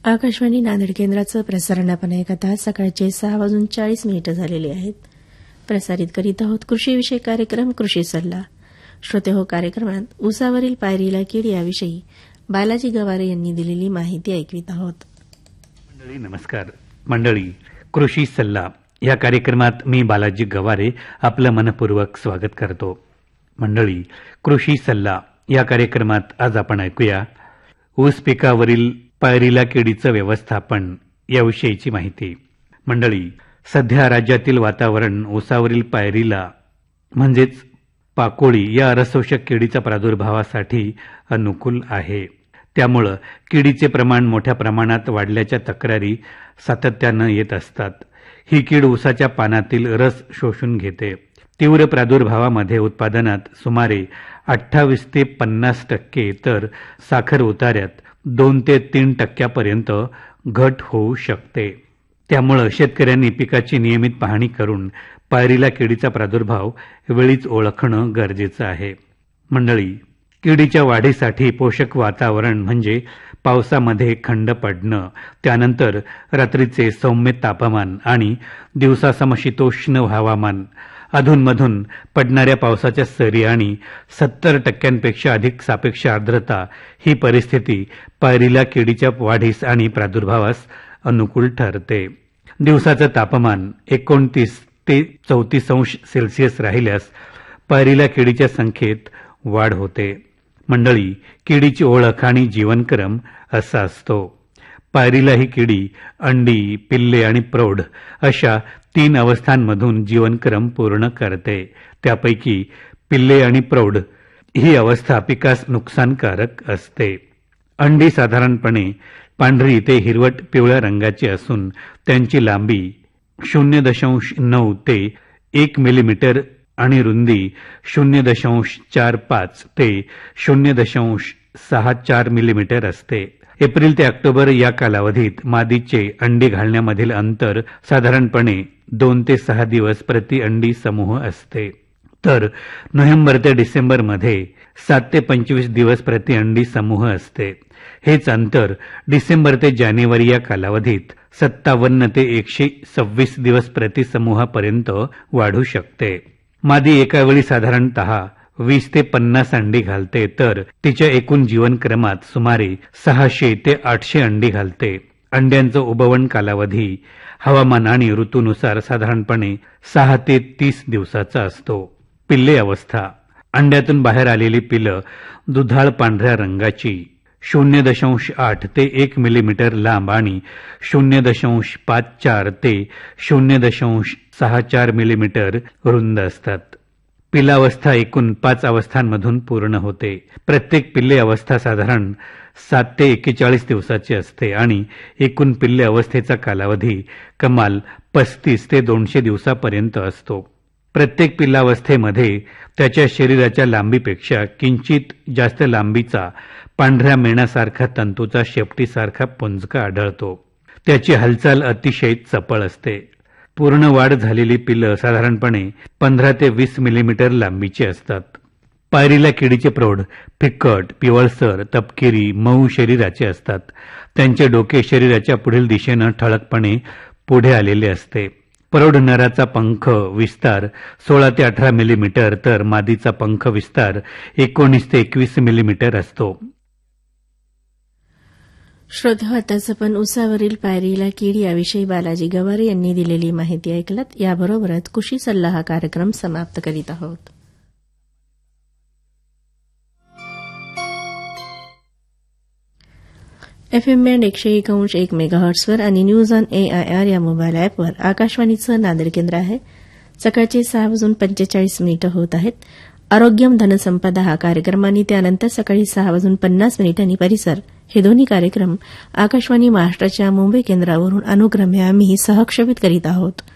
आकाशवाणी नांदेड केंद्राचं प्रसारण आपण ऐकत आहात. सकाळचे 6:40 झालेले आहेत. प्रसारित करीत आहोत कृषीविषयक कार्यक्रम कृषी सल्ला. श्रोते हो, कार्यक्रमात ऊसावरील पायरीला कीड याविषयी बालाजी गवारे यांनी दिलेली माहिती ऐकवित आहोत. मंडळी नमस्कार. मंडळी, कृषी सल्ला या कार्यक्रमात मी बालाजी गवारे आपलं मनपूर्वक स्वागत करतो. मंडळी, कृषी सल्ला या कार्यक्रमात आज आपण ऐकूया ऊस पिकावरील पायरीला किडीचं व्यवस्थापन याविषयीची माहिती. मंडळी, सध्या राज्यातील वातावरण ऊसावरील पायरीला म्हणजेच पाकोळी या रसशोषक किडीच्या प्रादुर्भावासाठी अनुकूल आहे. त्यामुळं किडीचे प्रमाण मोठ्या प्रमाणात वाढल्याच्या तक्रारी सातत्यानं येत असतात. ही कीड ऊसाच्या पानातील रस शोषून घेते. तीव्र प्रादुर्भावामध्ये उत्पादनात सुमारे 28 ते 50% तर साखर उतार्यात 2 ते 3% घट होऊ शकते. त्यामुळं शेतकऱ्यांनी पिकाची नियमित पाहणी करून पायरीला किडीचा प्रादुर्भाव वेळीच ओळखणं गरजेचं आहे. मंडळी, किडीच्या वाढीसाठी पोषक वातावरण म्हणजे पावसामध्ये खंड पडणं, त्यानंतर रात्रीचे सौम्य तापमान आणि दिवसा समशीतोष्ण हवामान, अधूनमधून पडणाऱ्या पावसाच्या सरी आणि 70% अधिक सापेक्ष आर्द्रता ही परिस्थिती पायरीला किडीच्या वाढीस आणि प्रादुर्भावास अनुकूल ठरते. दिवसाचं तापमान 29 ते 34 अंश सेल्सिअस राहिल्यास पायरीला किडीच्या संख्येत वाढ होते. मंडळी, किडीची ओळख आणि जीवनक्रम असा असतो. पायरीला ही किडी अंडी, पिल्ले आणि प्रौढ अशा 3 अवस्थांमधून जीवनक्रम पूर्ण करते. त्यापैकी पिल्ले आणि प्रौढ ही अवस्था पिकास नुकसानकारक असते. अंडी साधारणपणे पांढरी ते हिरवट पिवळ्या रंगाची असून त्यांची लांबी 0.9 ते 1 मिलीमीटर आणि रुंदी 0.45 ते 0.64 मिलीमीटर असते. एप्रिल ते ऑक्टोबर या कालावधीत मादीचे अंडी घालण्यामधील अंतर साधारणपणे 2 ते 6 दिवस प्रति अंडी समूह असते. तर नोव्हेंबर ते डिसेंबरमध्ये 7 ते 25 दिवस प्रति अंडी समूह असते. हेच अंतर डिसेंबर ते जानेवारी या कालावधीत 57 ते 126 दिवस प्रति समूहापर्यंत वाढू शकते. मादी एकावेळी साधारणतः 20 ते 50 अंडी घालते, तर तिच्या एकूण जीवनक्रमात सुमारे 600 ते 800 अंडी घालते. अंड्यांचं उबवण कालावधी हवामान आणि ऋतूनुसार साधारणपणे 6 ते 30 दिवसाचा असतो. पिल्ले अवस्था: अंड्यातून बाहेर आलेली पिलं दुधाळ पांढऱ्या रंगाची, 0.8 ते 1 मिलीमीटर लांब आणि 0.54 ते 0.64 मिलीमीटर रुंद असतात. पिलावस्था एकूण 5 अवस्थांमधून पूर्ण होते. प्रत्येक पिल्ले अवस्था साधारण 7 ते 41 दिवसाची असते आणि एकूण पिल्ले अवस्थेचा कालावधी कमाल 35 ते 200 दिवसापर्यंत असतो. प्रत्येक पिल्लावस्थेमध्ये त्याच्या शरीराच्या लांबीपेक्षा किंचित जास्त लांबीचा पांढऱ्या मेणासारखा तंतूचा शेपटीसारखा पुंजका आढळतो. त्याची हालचाल अतिशय चपळ असते. पूर्ण वाढ झालेली पिलं साधारणपणे 15 ते 20 मिलीमीटर लांबीची असतात. पायरीला किडीचे प्रौढ फिक्कट, पिवळसर, तपकिरी, मऊ शरीराचे असतात. त्यांचे डोके शरीराच्या पुढील दिशेनं ठळकपणे पुढे आलेले असते. प्रौढ नराचा पंख विस्तार 16 ते 18 मिलीमीटर तर मादीचा पंख विस्तार 19 ते 21 मिलीमीटर असतो. श्रोते, आताच आपण ऊसावरील पायरीला कीड याविषयी बालाजी गवारे यांनी दिलेली माहिती ऐकलात. याबरोबरच कृषी सल्ला हा कार्यक्रम समाप्त करीत आहोत. FM बँड 101.1 मेगाहर्ट्झवर आणि न्यूज ऑन AIR या मोबाईल ॲपवर आकाशवाणीचं नांदेड केंद्र आहे. सकाळचे 6:45 होत आहेत. आरोग्यम धनसंपदा हा कार्यक्रम आणि त्यानंतर सकाळी 6:50 परिसर हे दोन्ही कार्यक्रम आकाशवाणी महाराष्ट्राच्या मुंबई केंद्रावरून अनुक्रमे आम्ही सहक्षेपित करीत आहोत.